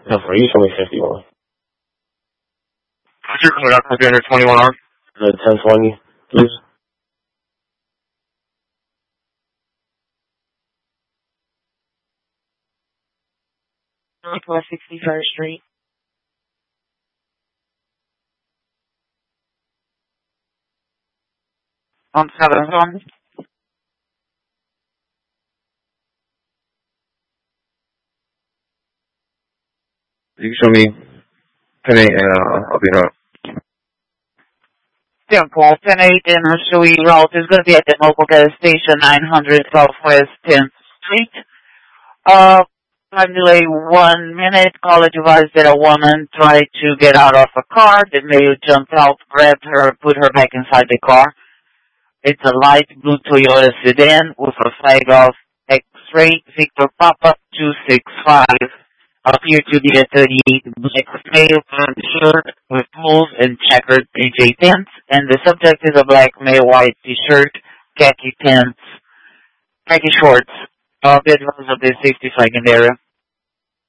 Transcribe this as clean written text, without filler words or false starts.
No, for you, only 51. You're coming out for 321R. The 1020, please. Northwest 61st Street. On Southern Zone. You can show me 10-8 and I'll be there. 10-8 in Shui Road is going to be at the local gas station, 900 Southwest 10th Street. Time delay 1 minute. Caller advised that a woman tried to get out of a car. The male jumped out, grabbed her, put her back inside the car. It's a light blue Toyota sedan with a flag of X-ray Victor Papa 265. Appeared to be a 38 black male shirt with moves and checkered PJ pants, and the subject is a black male white t-shirt, khaki pants, khaki shorts. Bedrooms of the safety flag in the area.